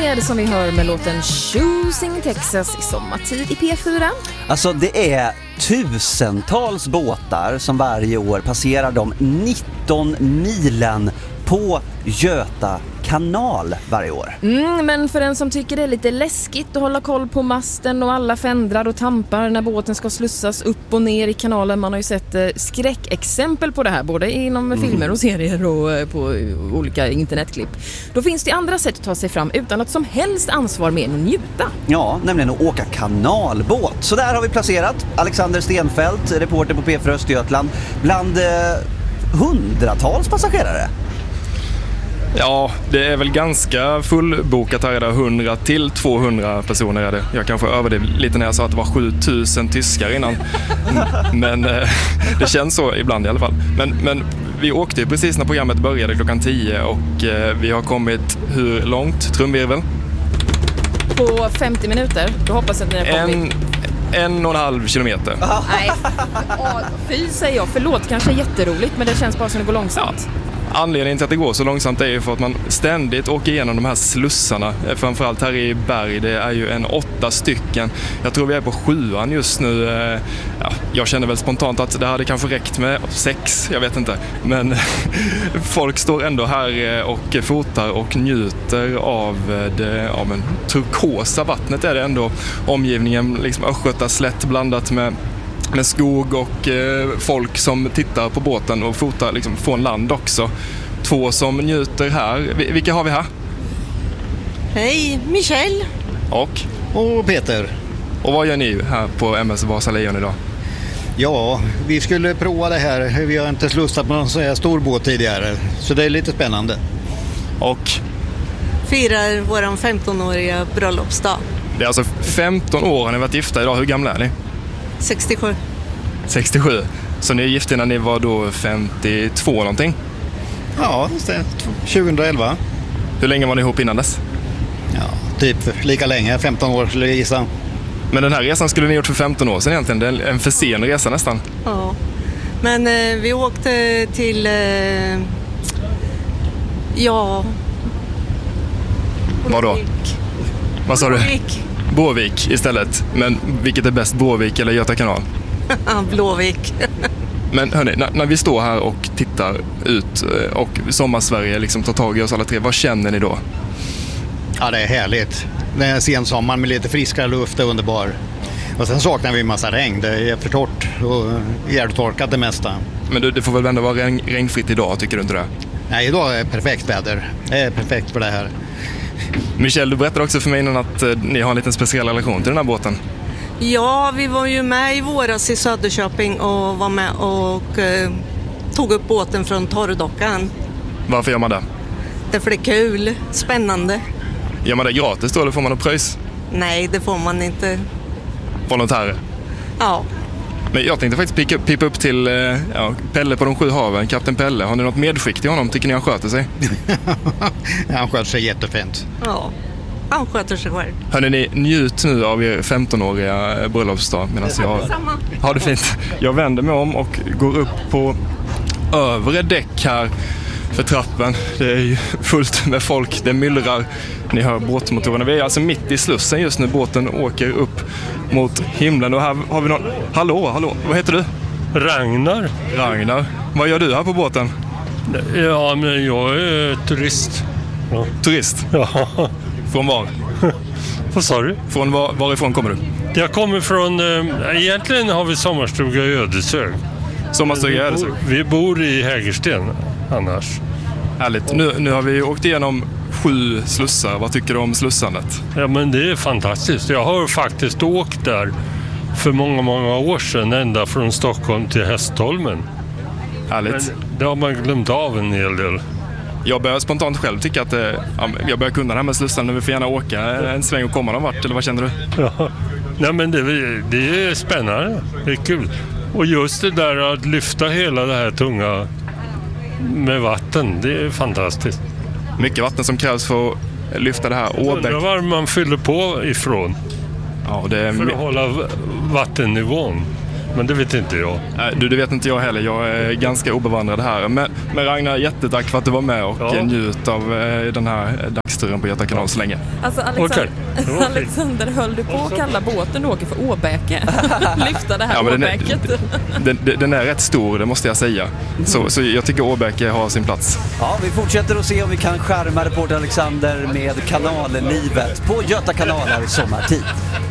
Fred som vi hör med låten Choosing Texas i sommartid i P4. Alltså det är tusentals båtar som varje år passerar de 19 milen på Göta kanal varje år. Men för den som tycker det är lite läskigt att hålla koll på masten och alla fändrar och tampar när båten ska slussas upp och ner i kanalen. Man har ju sett skräckexempel på det här, både inom filmer och serier och på olika internetklipp. Då finns det andra sätt att ta sig fram utan att som helst ansvar med att njuta. Ja, nämligen att åka kanalbåt. Så där har vi placerat Alexander Stenfeldt, reporter på P4 Östergötland, bland hundratals passagerare. Ja, det är väl ganska fullbokat här idag. 100 till 200 personer är det. Jag kanske överdrev lite när jag sa att det var 7000 tyskar innan. Men det känns så ibland i alla fall. Men vi åkte ju precis när programmet började klockan 10 och vi har kommit hur långt? Trumvirvel? På 50 minuter? Då hoppas jag att ni har kommit. 1,5 kilometer. Nej, fy säger jag. Förlåt, kanske jätteroligt, men det känns bara som det går långsamt. Ja. Anledningen till att det går så långsamt är ju för att man ständigt åker igenom de här slussarna. Framförallt här i Berg, det är ju 8 stycken. Jag tror vi är på 7:an just nu. Ja, jag känner väl spontant att det hade kanske räckt med 6, jag vet inte. Men folk står ändå här och fotar och njuter av det turkosa vattnet är det ändå. Omgivningen, liksom Östgötaslätt blandat med skog och folk som tittar på båten och fotar liksom från land också. 2 som njuter här. Vilka har vi här? Hej, Michelle. Och Peter. Och vad gör ni här på MS Vasa Lejon idag? Ja, vi skulle prova det här. Vi har inte slussat på någon sån här stor båt tidigare, så det är lite spännande. Och firar våran 15-åriga bröllopsdag. Det är alltså 15 år har ni varit gifta idag. Hur gamla är ni? 67. 67. Så ni är gifta när ni var då 52 någonting? Ja, 2011. Hur länge var ni ihop innan dess? Ja, typ lika länge, 15 år skulle jag gissa. Men den här resan skulle ni gjort för 15 år sedan egentligen. Det är en för sen resa nästan. Ja, men vi åkte till... Vadå? Vad sa du? Båvik istället. Men vilket är bäst, Båvik eller Göta kanal? Blåvik. Men hörni, när vi står här och tittar ut och Sommarsverige liksom tar tag i oss alla tre, vad känner ni då? Ja, det är härligt. Den här sensommaren med lite friskare luft är underbar. Och sen saknar vi en massa regn. Det är för torrt och hjärtorkat det mesta. Men det får väl ändå vara regnfritt idag, tycker du inte det? Nej, idag är perfekt väder. Det är perfekt för det här. Michelle, du berättade också för mig innan att ni har en liten speciell relation till den här båten. Ja, vi var ju med i våras i Söderköping och var med och tog upp båten från torrdockan. Varför gör man det? Därför det är kul, spännande. Gör man det gratis då eller får man något pröjs? Nej, det får man inte. Volontärer? Ja. Men jag tänkte faktiskt pipa upp till Pelle på de 7 haven, Kapten Pelle. Har ni något medskick till honom? Tycker ni han sköter sig? Han sköter sig jättefint. Ja, han sköter sig själv. Hörrni, ni njut nu av er 15-åriga bröllopsdag medan jag har det fint. Jag vänder mig om och går upp på övre däck här för trappen. Det är ju fullt med folk, det myllrar. Ni hör båtmotorerna. Vi är alltså mitt i slussen just nu. Båten åker upp mot himlen och här har vi någon... Hallå, vad heter du? Ragnar. Vad gör du här på båten? Ja, men jag är turist. Ja. Turist? Ja. Från var? Vad sa du? Från varifrån kommer du? Jag kommer från... egentligen har vi sommarstuga i Ödeshög. Sommarstuga i Ödeshög? Vi bor i Hägersten annars. Härligt. Nu har vi åkt igenom 7 slussar. Vad tycker du om slussandet? Ja, men det är fantastiskt. Jag har faktiskt åkt där för många år sedan, ända från Stockholm till Hästholmen. Härligt. Men det har man glömt av en hel del. Jag börjar spontant själv tycka att jag börjar kunna det här med slussan. Vi får gärna åka en sväng och komma någon vart, eller vad känner du? Ja. Nej, men det är spännande. Det är kul. Och just det där att lyfta hela det här tunga med vatten, det är fantastiskt. Mycket vatten som krävs för att lyfta det här åbäck. Undrar var man fyller på ifrån. Ja, det är för att hålla vattennivån. Men det vet inte jag. Det vet inte jag heller. Jag är ganska obevandrad här. Men Ragnar, jättetack för att du var med och njut av den här dagsturen på Göta kanal så länge. Alltså Alexander, höll du på att kalla båten du åker för Åbäke? Lyfta det här Åbäket. Den är rätt stor, det måste jag säga. Så jag tycker Åbäke har sin plats. Ja, vi fortsätter att se om vi kan skärma reporter Alexander med kanallivet på Göta kanaler sommartid.